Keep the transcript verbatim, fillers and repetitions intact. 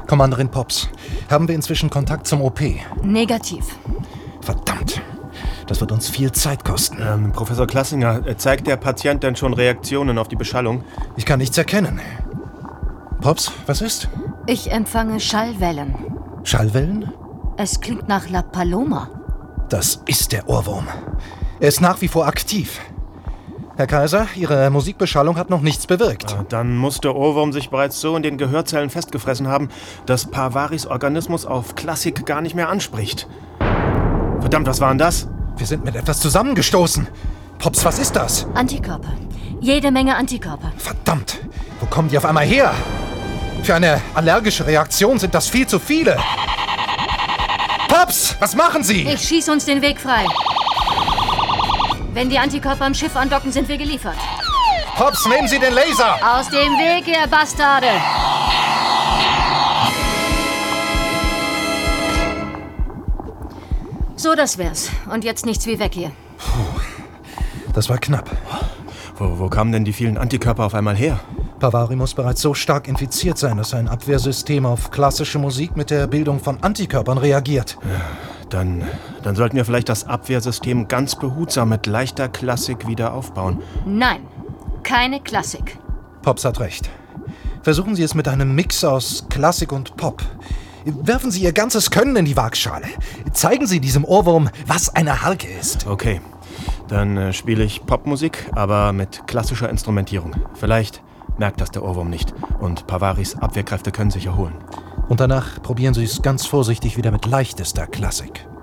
Kommanderin Pops, haben wir inzwischen Kontakt zum O P? Negativ. Verdammt. Das wird uns viel Zeit kosten. Ähm, Professor Klassinger, zeigt der Patient denn schon Reaktionen auf die Beschallung? Ich kann nichts erkennen. Pops, was ist? Ich empfange Schallwellen. Schallwellen? Es klingt nach La Paloma. Das ist der Ohrwurm. Er ist nach wie vor aktiv. Herr Kaiser, Ihre Musikbeschallung hat noch nichts bewirkt. Äh, dann muss der Ohrwurm sich bereits so in den Gehörzellen festgefressen haben, dass Parvaris Organismus auf Klassik gar nicht mehr anspricht. Verdammt, was war denn das? Wir sind mit etwas zusammengestoßen. Pops, was ist das? Antikörper. Jede Menge Antikörper. Verdammt, wo kommen die auf einmal her? Für eine allergische Reaktion sind das viel zu viele. Pops, was machen Sie? Ich schieße uns den Weg frei. Wenn die Antikörper am Schiff andocken, sind wir geliefert. Pops, nehmen Sie den Laser! Aus dem Weg, ihr Bastarde! So, das wär's. Und jetzt nichts wie weg hier. Puh, das war knapp. Wo, wo kamen denn die vielen Antikörper auf einmal her? Parvari muss bereits so stark infiziert sein, dass sein Abwehrsystem auf klassische Musik mit der Bildung von Antikörpern reagiert. Ja, dann, dann sollten wir vielleicht das Abwehrsystem ganz behutsam mit leichter Klassik wieder aufbauen. Nein, keine Klassik. Pops hat recht. Versuchen Sie es mit einem Mix aus Klassik und Pop. Werfen Sie Ihr ganzes Können in die Waagschale. Zeigen Sie diesem Ohrwurm, was eine Harke ist. Okay, dann äh, spiele ich Popmusik, aber mit klassischer Instrumentierung. Vielleicht merkt das der Ohrwurm nicht und Parvaris Abwehrkräfte können sich erholen. Und danach probieren Sie es ganz vorsichtig wieder mit leichtester Klassik.